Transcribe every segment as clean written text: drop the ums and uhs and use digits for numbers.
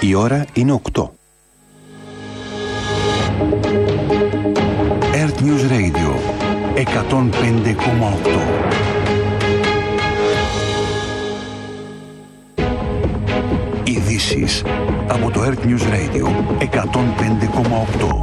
Η ώρα είναι 8. Earth News Radio 105,8. Ειδήσεις από το Earth News Radio 105,8.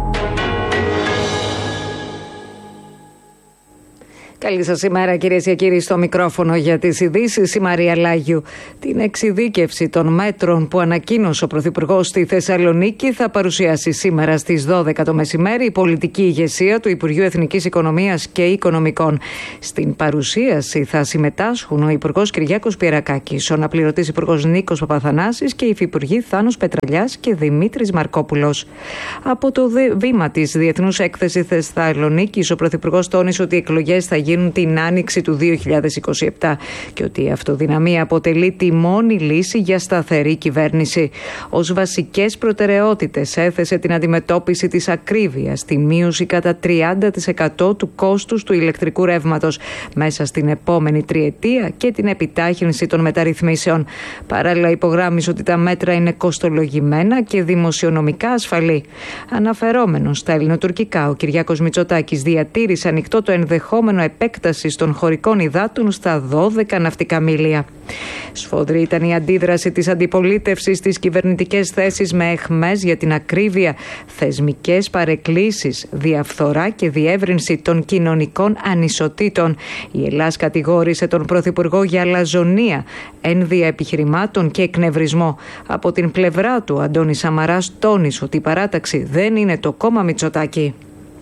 Καλή σας ημέρα, κυρίες και κύριοι, στο μικρόφωνο για τις ειδήσεις η Μαρία Λάγιου. Την εξειδίκευση των μέτρων που ανακοίνωσε ο Πρωθυπουργός στη Θεσσαλονίκη θα παρουσιάσει σήμερα στις 12 το μεσημέρι η πολιτική ηγεσία του Υπουργείου Εθνικής Οικονομίας και Οικονομικών. Στην παρουσίαση θα συμμετάσχουν ο Υπουργός Κυριάκος Πιερακάκης, ο αναπληρωτής Υπουργός Νίκος Παπαθανάσης και οι Υφυπουργοί Θάνος Πετραλιάς και Δημήτρης Μαρκόπουλος. Από το βήμα της Διεθνούς Έκθεσης Θεσσαλονίκης, ο Πρωθυπουργός τόνισε ότι οι εκλογές θα γίνουν την άνοιξη του 2027 και ότι η αυτοδυναμία αποτελεί τη μόνη λύση για σταθερή κυβέρνηση. Ως βασικές προτεραιότητες έθεσε την αντιμετώπιση της ακρίβειας, τη μείωση κατά 30% του κόστους του ηλεκτρικού ρεύματος μέσα στην επόμενη τριετία και την επιτάχυνση των μεταρρυθμίσεων. Παράλληλα, υπογράμμισε ότι τα μέτρα είναι κοστολογημένα και δημοσιονομικά ασφαλή. Αναφερόμενος στα ελληνοτουρκικά, ο Κυριάκος Μητσοτάκης διατήρησε ανοιχτό το ενδεχόμενο επέκταση των χωρικών υδάτων στα 12 ναυτικά μίλια. Σφοδρή ήταν η αντίδραση της αντιπολίτευσης στις κυβερνητικές θέσεις με αιχμές για την ακρίβεια, θεσμικές παρεκκλήσεις, διαφθορά και διεύρυνση των κοινωνικών ανισοτήτων. Η Ελλάς κατηγόρησε τον Πρωθυπουργό για αλαζονία, ένδυα επιχειρημάτων και εκνευρισμό. Από την πλευρά του, Αντώνης Σαμαράς τόνισε ότι η παράταξη δεν είναι το κόμμα Μητσοτάκη.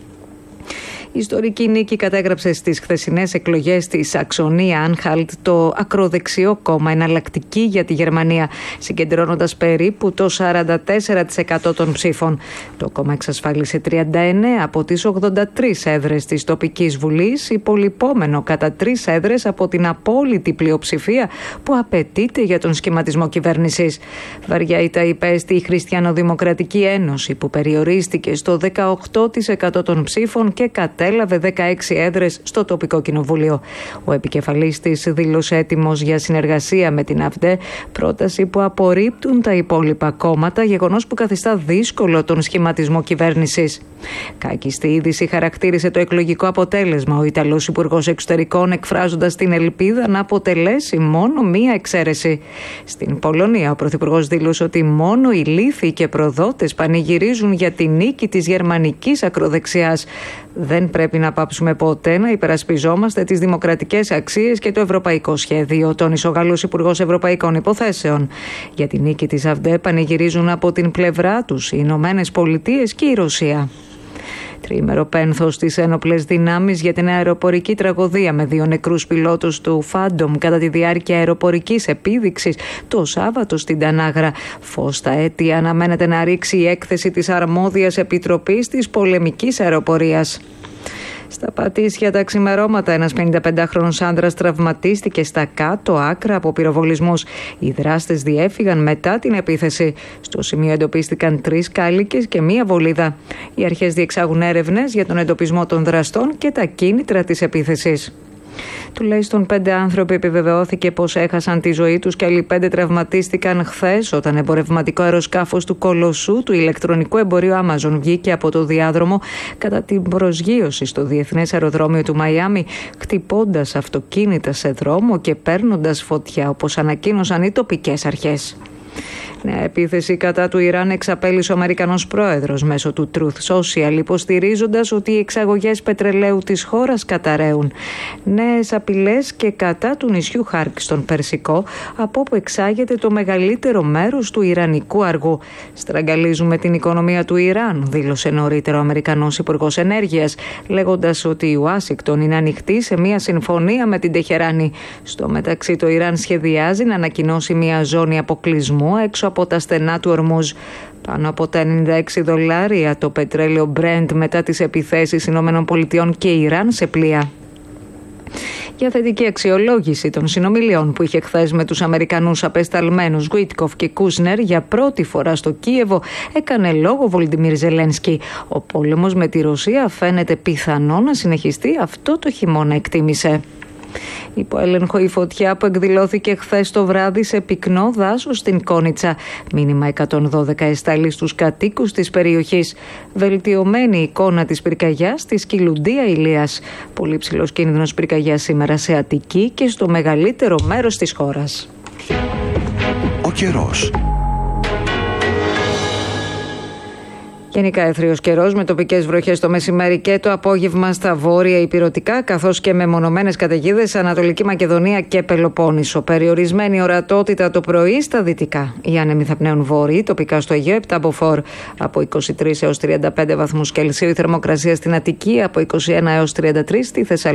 Η ιστορική νίκη κατέγραψε στις χθεσινές εκλογές στη Σαξονία Άνχαλτ το ακροδεξιό κόμμα Εναλλακτική για τη Γερμανία, συγκεντρώνοντας περίπου το 44% των ψήφων. Το κόμμα εξασφάλισε 39 από τις 83 έδρες της τοπικής βουλής, υπολοιπόμενο κατά 3 έδρες από την απόλυτη πλειοψηφία που απαιτείται για τον σχηματισμό κυβέρνησης. Βαριά ήττα υπέστη η Χριστιανοδημοκρατική Ένωση, που περιορίστηκε στο 18% των ψήφων και έλαβε 16 έδρες στο τοπικό κοινοβούλιο. Ο επικεφαλής της δήλωσε έτοιμος για συνεργασία με την ΑΦΔΕ, πρόταση που απορρίπτουν τα υπόλοιπα κόμματα, γεγονός που καθιστά δύσκολο τον σχηματισμό κυβέρνησης. Κάκιστη είδηση χαρακτήρισε το εκλογικό αποτέλεσμα ο Ιταλός Υπουργός Εξωτερικών, εκφράζοντας την ελπίδα να αποτελέσει μόνο μία εξαίρεση. Στην Πολωνία, ο Πρωθυπουργός δήλωσε ότι μόνο οι λύθοι και προδότες πανηγυρίζουν για τη νίκη της γερμανικής ακροδεξιάς. Δεν πρέπει να πάψουμε ποτέ να υπερασπιζόμαστε τις δημοκρατικές αξίες και το ευρωπαϊκό σχέδιο, τόνισε ο Γάλλος Υπουργός Ευρωπαϊκών Υποθέσεων. Για τη νίκη της ΑΦΔΕ πανηγυρίζουν από την πλευρά τους οι Ηνωμένες Πολιτείες και η Ρωσία. Τριήμερο πένθος στις ένοπλες δυνάμεις για την αεροπορική τραγωδία με 2 νεκρούς πιλότους του Φάντομ κατά τη διάρκεια αεροπορικής επίδειξης το Σάββατο στην Τανάγρα. Φως στα αίτια αναμένεται να ρίξει η έκθεση της αρμόδιας επιτροπής της πολεμικής αεροπορίας. Στα Πατήσια τα ξημερώματα ένας 55χρονος άνδρας τραυματίστηκε στα κάτω άκρα από πυροβολισμούς. Οι δράστες διέφυγαν μετά την επίθεση. Στο σημείο εντοπίστηκαν 3 κάλικες και 1 βολίδα. Οι αρχές διεξάγουν έρευνες για τον εντοπισμό των δραστών και τα κίνητρα της επίθεσης. Τουλάχιστον 5 άνθρωποι επιβεβαιώθηκε πως έχασαν τη ζωή τους και άλλοι 5 τραυματίστηκαν χθες όταν εμπορευματικό αεροσκάφος του κολοσσού του ηλεκτρονικού εμπορίου Amazon βγήκε από το διάδρομο κατά την προσγείωση στο Διεθνές Αεροδρόμιο του Μαϊάμι, χτυπώντας αυτοκίνητα σε δρόμο και παίρνοντας φωτιά, όπως ανακοίνωσαν οι τοπικές αρχές. Νέα επίθεση κατά του Ιράν εξαπέλυσε ο Αμερικανός πρόεδρος μέσω του Truth Social, υποστηρίζοντας ότι οι εξαγωγές πετρελαίου της χώρας καταραίουν. Νέες απειλές και κατά του νησιού Χάρκ στον Περσικό, από όπου εξάγεται το μεγαλύτερο μέρος του ιρανικού αργού. Στραγγαλίζουμε την οικονομία του Ιράν, δήλωσε νωρίτερα ο Αμερικανός Υπουργός Ενέργειας, λέγοντας ότι η Ουάσιγκτον είναι ανοιχτή σε μια συμφωνία με την Τεχεράνη. Στο μεταξύ, το Ιράν σχεδιάζει να ανακοινώσει μια ζώνη αποκλεισμού έξω από τα στενά του Ορμούζ. Πάνω από τα $96 το πετρέλαιο Brent μετά τις επιθέσεις ΗΠΑ και Ιράν σε πλοία. Για θετική αξιολόγηση των συνομιλιών που είχε χθες με τους Αμερικανούς απεσταλμένους Γουίτκοφ και Κούσνερ για πρώτη φορά στο Κίεβο, έκανε λόγο Βολντιμίρ Ζελένσκι. Ο πόλεμος με τη Ρωσία φαίνεται πιθανό να συνεχιστεί αυτό το χειμώνα, εκτίμησε. Υπό έλεγχο η φωτιά που εκδηλώθηκε χθες το βράδυ σε πυκνό δάσος στην Κόνιτσα. Μήνυμα 112 εστάλει στους κατοίκους της περιοχής. Βελτιωμένη εικόνα της πυρκαγιάς στη Σκυλουντία Ηλίας. Πολύ ψηλός κίνδυνος πυρκαγιάς σήμερα σε Αττική και στο μεγαλύτερο μέρος της χώρας. Ο καιρός. Γενικά αιθρίος καιρός με τοπικές βροχές το μεσημέρι και το απόγευμα στα βόρεια ηπειρωτικά, καθώς και με μονομένες καταιγίδες Ανατολική Μακεδονία και Πελοπόννησο. Περιορισμένη ορατότητα το πρωί στα δυτικά. Οι άνεμοι θα πνέουν βόρειοι, τοπικά στο Αιγαίο 7 μποφόρ από 23 έως 35 βαθμούς Κελσίου. Η θερμοκρασία στην Αττική από 21 έως 33, στη Θεσσαλονίκη